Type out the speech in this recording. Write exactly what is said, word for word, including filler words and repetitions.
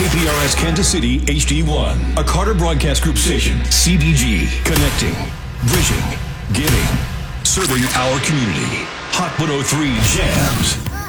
P R S Kansas City H D one, a Carter Broadcast Group station. C B G, connecting, bridging, giving, serving our community. Hot one oh three Jams.